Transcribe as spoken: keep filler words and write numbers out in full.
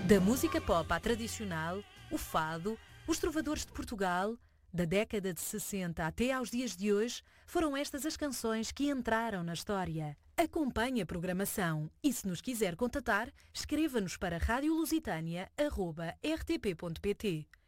Da música pop à tradicional, o fado, os trovadores de Portugal, da década de sessenta até aos dias de hoje, foram estas as canções que entraram na história. Acompanhe a programação e, se nos quiser contatar, escreva-nos para rádio lusitânia arroba r t p ponto p t.